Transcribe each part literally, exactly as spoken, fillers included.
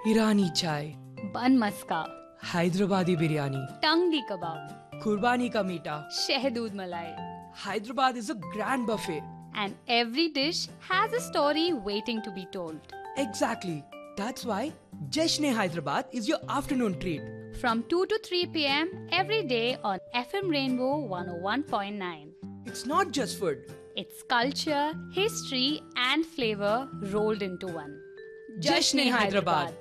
ईरानी चाय, बन मस्का, हैदराबादी बिरयानी, टंगडी कबाब, कुर्बानी का मीठा. शहदूद मलाई. Hyderabad is a grand buffet. And every dish has a story waiting to be told. Exactly. That's why Jashn-e Hyderabad is your afternoon treat. From two to three p.m. every day on F M Rainbow one oh one point nine. It's not just food. It's culture, history and flavor rolled into one. Jashn-e Hyderabad.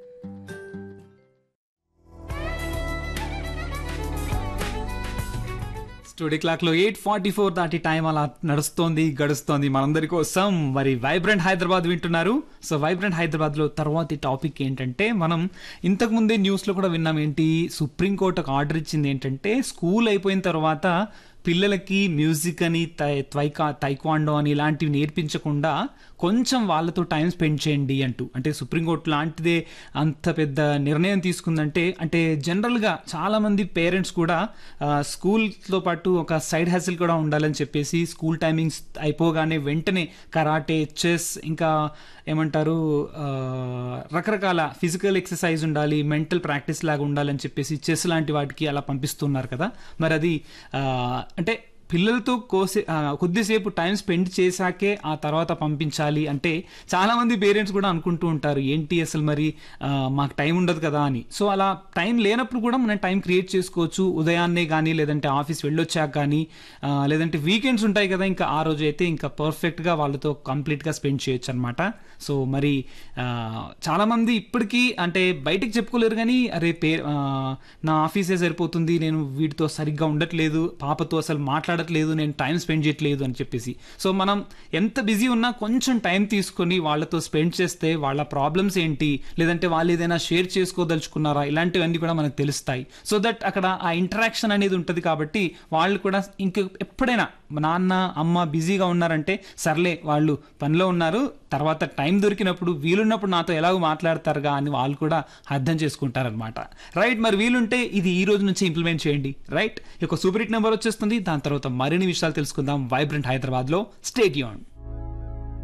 Studio క్లాక్లో eight forty four దాటి time అలా నడుస్తోంది గడుస్తోంది మనందరి కోసం. మరి vibrant Hyderabad వింటున్నారు. So vibrant హైదరాబాద్లో తర్వాతి టాపిక్ ఏంటంటే, మనం ఇంతకుముందే న్యూస్లో కూడా విన్నాం ఏంటి, సుప్రీంకోర్టు ఒక ఆర్డర్ ఇచ్చింది ఏంటంటే, స్కూల్ అయిపోయిన తర్వాత పిల్లలకి మ్యూజిక్ అని తై త్వైకా తైక్వాండో అని ఇలాంటివి నేర్పించకుండా కొంచెం వాళ్ళతో టైం స్పెండ్ చేయండి అంటూ. అంటే సుప్రీంకోర్టు లాంటిదే అంత పెద్ద నిర్ణయం తీసుకుందంటే, అంటే జనరల్గా చాలామంది పేరెంట్స్ కూడా స్కూల్తో పాటు ఒక సైడ్ హ్యాసిల్ కూడా ఉండాలని చెప్పేసి స్కూల్ టైమింగ్స్ అయిపోగానే వెంటనే కరాటే, చెస్, ఇంకా ఏమంటారు రకరకాల ఫిజికల్ ఎక్సర్సైజ్ ఉండాలి, మెంటల్ ప్రాక్టీస్ లాగా ఉండాలని చెప్పేసి చెస్ లాంటి వాటికి అలా పంపిస్తున్నారు కదా. మరి అది అంటే పిల్లలతో కోసే కొద్దిసేపు టైం స్పెండ్ చేశాకే ఆ తర్వాత పంపించాలి అంటే చాలామంది పేరెంట్స్ కూడా అనుకుంటూ ఉంటారు, ఏంటి అసలు మరి మాకు టైం ఉండదు కదా అని. సో అలా టైం లేనప్పుడు కూడా మనం టైం క్రియేట్ చేసుకోవచ్చు. ఉదయాన్నే కానీ, లేదంటే ఆఫీస్ వెళ్ళొచ్చాక కానీ, లేదంటే వీకెండ్స్ ఉంటాయి కదా, ఇంకా ఆ రోజు అయితే ఇంకా పర్ఫెక్ట్గా వాళ్ళతో కంప్లీట్గా స్పెండ్ చేయొచ్చు అనమాట. సో మరి చాలామంది ఇప్పటికీ అంటే బయటకు చెప్పుకోలేరు కానీ, అరే పే నా ఆఫీసే సరిపోతుంది, నేను వీటితో సరిగ్గా ఉండట్లేదు, పాపతో అసలు మాట్లాడట్లేదు, నేను టైం స్పెండ్ చేయట్లేదు అని చెప్పేసి. సో మనం ఎంత బిజీ ఉన్నా కొంచెం టైం తీసుకొని వాళ్ళతో స్పెండ్ చేస్తే వాళ్ళ ప్రాబ్లమ్స్ ఏంటి, లేదంటే వాళ్ళు ఏదైనా షేర్ చేసుకోదలుచుకున్నారా, ఇలాంటివన్నీ కూడా మనకు తెలుస్తాయి. సో దట్ అక్కడ ఆ ఇంటరాక్షన్ అనేది ఉంటుంది. కాబట్టి వాళ్ళు కూడా ఇంక ఎప్పుడైనా నాన్న అమ్మ బిజీగా ఉన్నారంటే, సర్లే వాళ్ళు పనిలో ఉన్నారు, తర్వాత టైం దొరికినప్పుడు వీలున్నప్పుడు నాతో ఎలాగో మాట్లాడతారుగా అని వాళ్ళు కూడా అర్థం చేసుకుంటారనమాట. రైట్, మరి వీలుంటే ఇది ఈ రోజు నుంచి ఇంప్లిమెంట్ చేయండి. రైట్, ఒక సూపర్ హిట్ నెంబర్ వచ్చేస్తుంది, దాని తర్వాత మరిన్ని విషయాలు తెలుసుకుందాం వైబ్రెంట్ హైదరాబాద్లో. Stay tuned.